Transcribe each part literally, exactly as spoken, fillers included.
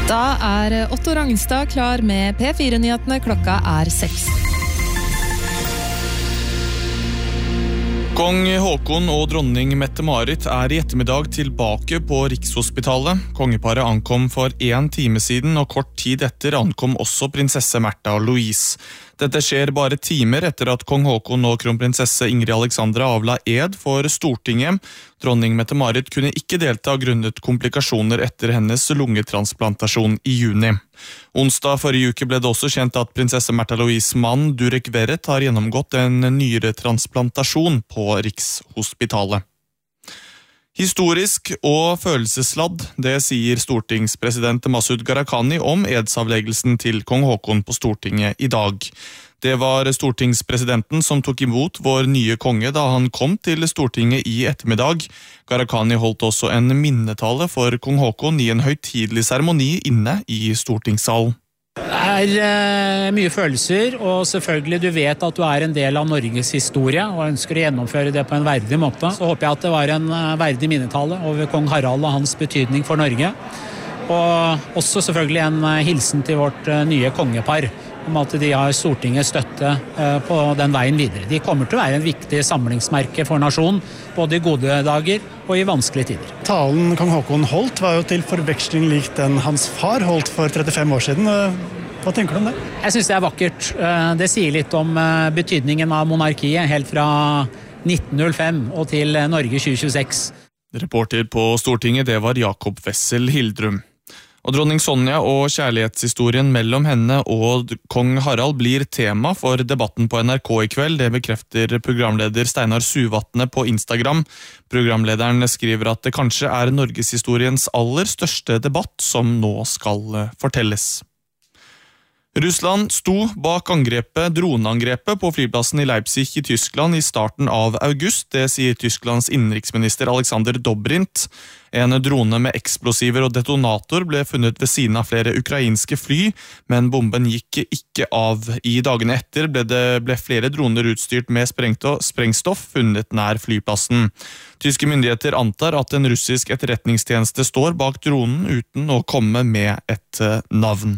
Da er Otto Rangstad klar med P fire-nyhetene. Klokka er seks. Kong Håkon og dronning Mette-Marit er i ettermiddag tilbake på Rikshospitalet. Kongeparet ankom for en time siden, og kort tid etter ankom også prinsesse Märtha Louise. Dette skjer bare timer etter at kong Håkon og kronprinsesse Ingrid Alexandra avla ed for Stortinget. Dronning Mette-Marit kunne ikke delta grunnet komplikasjoner etter hennes lungetransplantasjon i juni. Onsdag forrige uke ble det også kjent at prinsesse Märtha Louise' mann Durek Verrett har gjennomgått en nyretransplantasjon på Rikshospitalet. Historisk og følelsesladd, det sier stortingspresident Masud Gharahkhani om edsavleggelsen til kong Håkon på Stortinget i dag. Det var stortingspresidenten som tok imot vår nye konge da han kom til Stortinget i ettermiddag. Gharahkhani holdt også en minnetale for kong Håkon i en høytidelig seremoni inne i stortingssalen. Det er uh, mye følelser, og selvfølgelig du vet at du er en del av Norges historie og ønsker å gjennomføre det på en verdig måte. Så håper jeg at det var en uh, verdig minnetale over kong Harald og hans betydning for Norge. Og også selvfølgelig en uh, hilsen til vårt uh, nye kongepar om at de har Stortingets støtte uh, på den veien videre. De kommer til å være en viktig samlingsmerke for nasjonen, både i gode dager og i vanskelige tider. Talen kong Håkon holdt var jo til forveksling lik den hans far holdt for trettifem år siden. Hva tenker du om det? Jeg synes det er vakkert. Det sier litt om betydningen av monarkiet helt fra nitten null fem og til Norge tjue tjueseks. Reporter på Stortinget, det var Jakob Wessel Hildrum. Og dronning Sonja og kjærlighetshistorien mellom henne og kong Harald blir tema for debatten på N R K i kveld. Det bekrefter programleder Steinar Suvatne på Instagram. Programlederen skriver at det kanskje er Norgeshistoriens aller største debatt som nå skal fortelles. Russland sto bak angrepet, droneangrepet på flyplassen i Leipzig i Tyskland i starten av august. Det sier Tysklands innenriksminister Alexander Dobrindt. En drone med eksplosiver og detonator ble funnet ved siden av flere ukrainske fly, men bomben gikk ikke av. I dagene etter ble det ble flere droner utstyrt med sprengstoff funnet nær flyplassen. Tyske myndigheter antar at en russisk etterretningstjeneste står bak dronen uten å komme med et navn.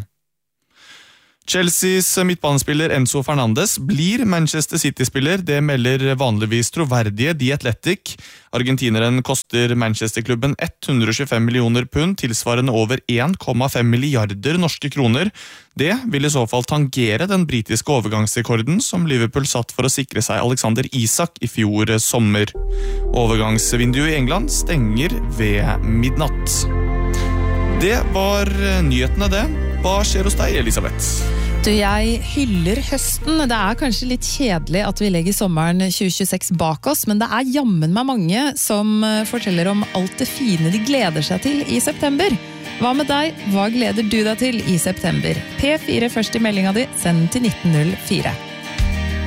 Chelseas midtbanespiller Enzo Fernandes blir Manchester City-spiller. Det melder vanligvis troverdige The Athletic. Argentineren koster Manchester-klubben hundre og tjuefem millioner pund, tilsvarende over en komma fem milliarder norske kroner. Det vil i så fall tangere den britiske overgangsrekorden som Liverpool satt for å sikre seg Alexander Isak i fjor sommer. Overgangsvinduet i England stenger ved midnatt. Det var nyhetene det. Hva skjer hos deg, Elisabeth? Du, jeg hyller høsten. Det er kanskje litt kjedelig at vi legger sommeren tjue tjueseks bak oss, men det er jammen meg mange som forteller om alt det fine de gleder seg til i september. Hva med deg? Hva gleder du deg til i september? P fire først i meldinga di, send til nitten null fire.